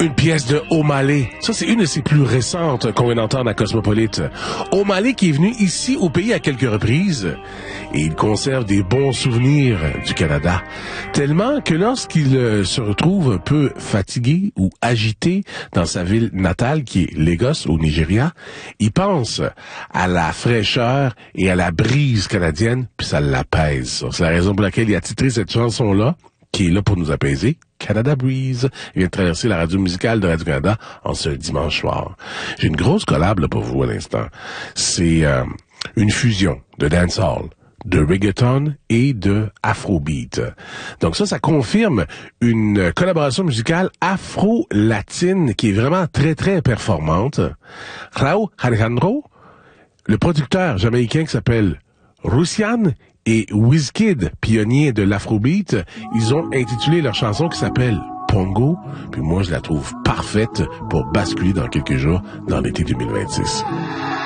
Une pièce de O'Malley. Ça, c'est une de ses plus récentes qu'on vient d'entendre à Cosmopolite. O'Malley qui est venu ici au pays à quelques reprises et il conserve des bons souvenirs du Canada. Tellement que lorsqu'il se retrouve un peu fatigué ou agité dans sa ville natale qui est Lagos au Nigeria, il pense à la fraîcheur et à la brise canadienne puis ça l'apaise. C'est la raison pour laquelle il a titré cette chanson-là qui est là pour nous apaiser. Canada Breeze. Il vient de traverser la radio musicale de Radio-Canada en ce dimanche soir. J'ai une grosse collab là, pour vous à l'instant. C'est une fusion de dancehall, de reggaeton et de afrobeat. Donc ça confirme une collaboration musicale afro-latine qui est vraiment très, très performante. Raúl Alejandro, le producteur jamaïcain qui s'appelle Russian, et Wizkid, pionnier de l'afrobeat, ils ont intitulé leur chanson qui s'appelle Pongo, puis moi je la trouve parfaite pour basculer dans quelques jours dans l'été 2026.